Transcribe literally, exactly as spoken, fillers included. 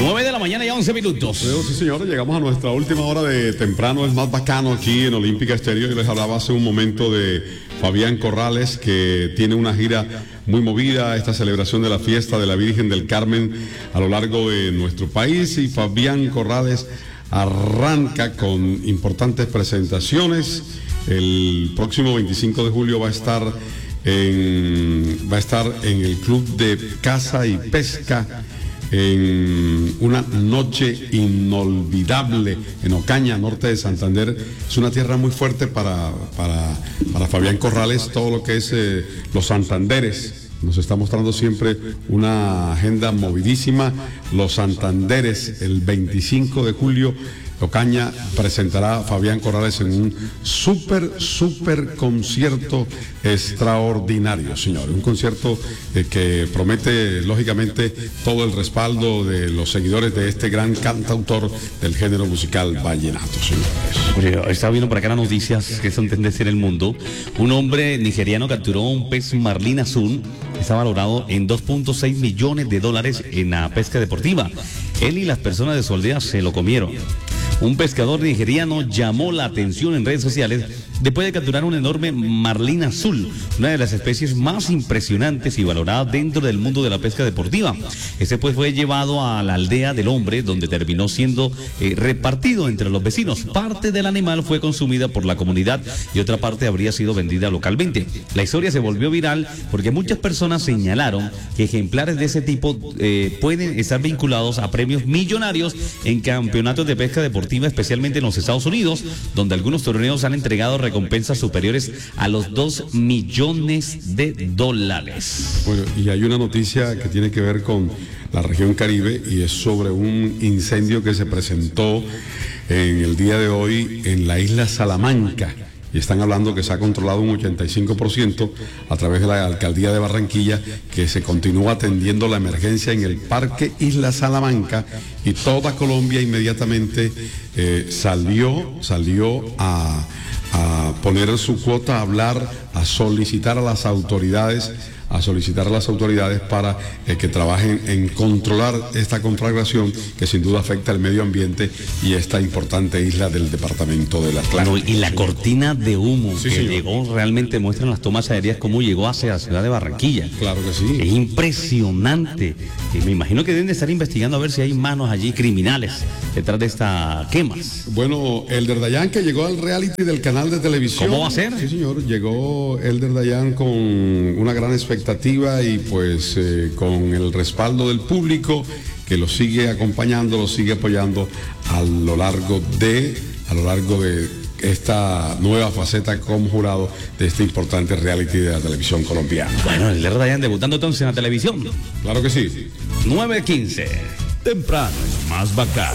nueve de la mañana y once minutos. Sí, señores, llegamos a nuestra última hora de Temprano es Más Bacano aquí en Olímpica Estéreo. Yo les hablaba hace un momento de Fabián Corrales, que tiene una gira muy movida, esta celebración de la fiesta de la Virgen del Carmen a lo largo de nuestro país. Y Fabián Corrales arranca con importantes presentaciones. El próximo veinticinco de julio va a estar en, va a estar en el Club de Caza y Pesca, en una noche inolvidable en Ocaña, norte de Santander. Es una tierra muy fuerte para, para, para Fabián Corrales, todo lo que es eh, los Santanderes. Nos está mostrando siempre una agenda movidísima. Los Santanderes, el veinticinco de julio, Ocaña presentará a Fabián Corrales en un súper, súper concierto extraordinario, señores. Un concierto eh, que promete, lógicamente, todo el respaldo de los seguidores de este gran cantautor del género musical vallenato, señores. Estaba viendo por acá las noticias que son tendencia en el mundo. Un hombre nigeriano capturó un pez marlín azul que está valorado en dos punto seis millones de dólares en la pesca deportiva. Él y las personas de su aldea se lo comieron. Un pescador nigeriano llamó la atención en redes sociales después de capturar un enorme marlín azul, una de las especies más impresionantes y valoradas dentro del mundo de la pesca deportiva. Ese pues fue llevado a la aldea del hombre, donde terminó siendo eh, repartido entre los vecinos. Parte del animal fue consumida por la comunidad y otra parte habría sido vendida localmente. La historia se volvió viral porque muchas personas señalaron que ejemplares de ese tipo eh, pueden estar vinculados a premios millonarios en campeonatos de pesca deportiva, especialmente en los Estados Unidos, donde algunos torneos han entregado recompensas superiores a los dos millones de dólares. Bueno, y hay una noticia que tiene que ver con la región Caribe, y es sobre un incendio que se presentó en el día de hoy en la isla Salamanca. Y están hablando que se ha controlado un ochenta y cinco por ciento a través de la alcaldía de Barranquilla, que se continúa atendiendo la emergencia en el Parque Isla Salamanca, y toda Colombia inmediatamente eh, salió, salió a, a poner su cuota, a hablar, a solicitar a las autoridades a solicitar a las autoridades para eh, que trabajen en controlar esta conflagración que sin duda afecta al medio ambiente y esta importante isla del departamento del Atlántico. Bueno, y la cortina de humo sí, que señor. llegó, realmente muestran las tomas aéreas cómo llegó hacia la ciudad de Barranquilla. Claro que sí. Es impresionante. Y me imagino que deben de estar investigando a ver si hay manos allí criminales detrás de estas quemas. Bueno, Elder Dayan, que llegó al reality del canal de televisión. ¿Cómo va a ser? Sí, señor. Llegó Elder Dayan con una gran expectativa y pues eh, con el respaldo del público, que lo sigue acompañando, lo sigue apoyando a lo largo de a lo largo de esta nueva faceta como jurado de este importante reality de la televisión colombiana. Bueno, el Elder Dayan debutando entonces en la televisión. Claro que sí. nueve quince. Temprano es Más Bacano.